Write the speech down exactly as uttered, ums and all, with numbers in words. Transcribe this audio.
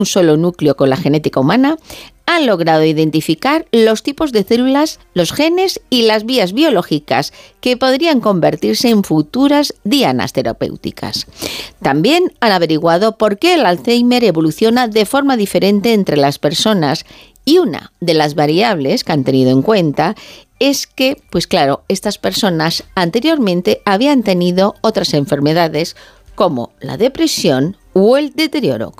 un solo núcleo con la genética humana, han logrado identificar los tipos de células, los genes y las vías biológicas que podrían convertirse en futuras dianas terapéuticas. También han averiguado por qué el Alzheimer evoluciona de forma diferente entre las personas, y una de las variables que han tenido en cuenta es que, pues claro, estas personas anteriormente habían tenido otras enfermedades como la depresión o el deterioro